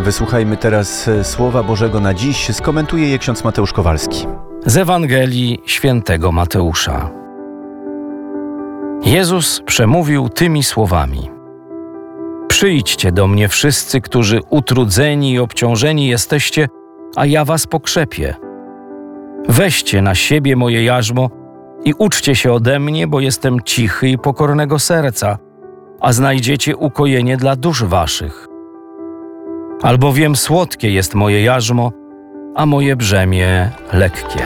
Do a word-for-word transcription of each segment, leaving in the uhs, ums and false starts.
Wysłuchajmy teraz Słowa Bożego na dziś. Skomentuje je ksiądz Mateusz Kowalski. Z Ewangelii świętego Mateusza. Jezus przemówił tymi słowami: Przyjdźcie do mnie wszyscy, którzy utrudzeni i obciążeni jesteście, a ja was pokrzepię. Weźcie na siebie moje jarzmo i uczcie się ode mnie, bo jestem cichy i pokornego serca, a znajdziecie ukojenie dla dusz waszych. Albowiem słodkie jest moje jarzmo, a moje brzemię lekkie.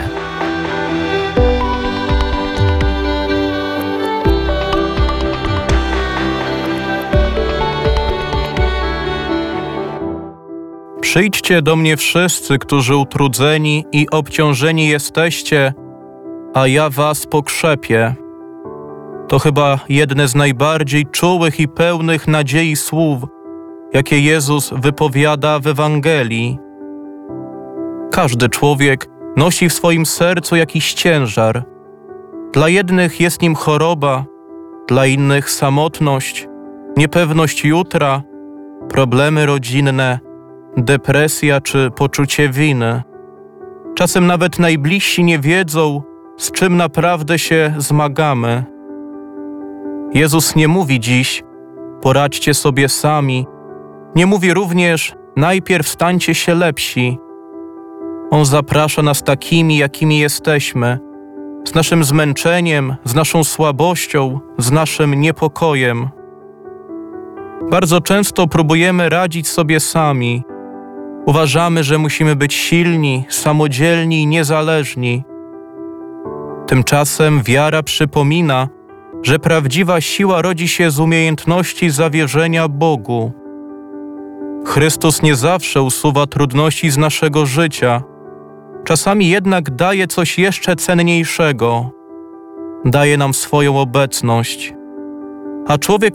Przyjdźcie do mnie wszyscy, którzy utrudzeni i obciążeni jesteście, a ja was pokrzepię. To chyba jedne z najbardziej czułych i pełnych nadziei słów, jakie Jezus wypowiada w Ewangelii. Każdy człowiek nosi w swoim sercu jakiś ciężar. Dla jednych jest nim choroba, dla innych samotność, niepewność jutra, problemy rodzinne, depresja czy poczucie winy. Czasem nawet najbliżsi nie wiedzą, z czym naprawdę się zmagamy. Jezus nie mówi dziś: poradźcie sobie sami. Nie mówi również: najpierw stańcie się lepsi. On zaprasza nas takimi, jakimi jesteśmy, z naszym zmęczeniem, z naszą słabością, z naszym niepokojem. Bardzo często próbujemy radzić sobie sami. Uważamy, że musimy być silni, samodzielni i niezależni. Tymczasem wiara przypomina, że prawdziwa siła rodzi się z umiejętności zawierzenia Bogu. Chrystus nie zawsze usuwa trudności z naszego życia. Czasami jednak daje coś jeszcze cenniejszego. Daje nam swoją obecność. A człowiek